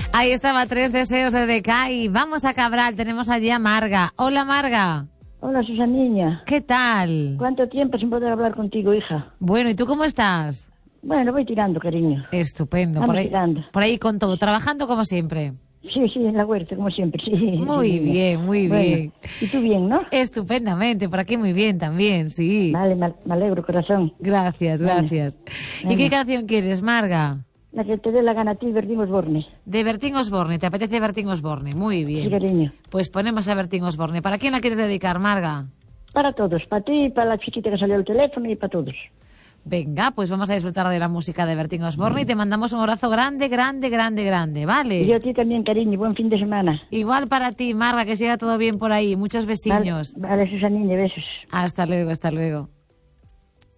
Ahí estaba Tres deseos de Decay. Vamos a Cabral, tenemos allí a Marga. Hola, Marga. Hola, Susaniña. ¿Qué tal? ¿Cuánto tiempo sin poder hablar contigo, hija? Bueno, ¿y tú cómo estás? Bueno, voy tirando, cariño. Estupendo. Vamos tirando. Por ahí con todo, trabajando como siempre. Sí, en la huerta, como siempre, sí. Muy bien, muy bien. Y tú bien, ¿no? Estupendamente, por aquí muy bien también, sí. Vale, me alegro, corazón. Gracias, gracias. Vale. ¿Y qué canción quieres, Marga? La que te dé la gana a ti, Bertín Osborne. De Bertín Osborne, ¿te apetece Bertín Osborne? Muy bien. Sí, cariño. Pues ponemos a Bertín Osborne. ¿Para quién la quieres dedicar, Marga? Para todos, para ti, para la chiquita que salió al teléfono y para todos. Venga, pues vamos a disfrutar de la música de Bertín Osborne y te mandamos un abrazo grande, grande, grande, grande, ¿vale? Y yo a ti también, cariño, buen fin de semana. Igual para ti, Marga, que siga todo bien por ahí. Muchos besiños. Vale, Susanine, besos. Hasta luego, hasta luego.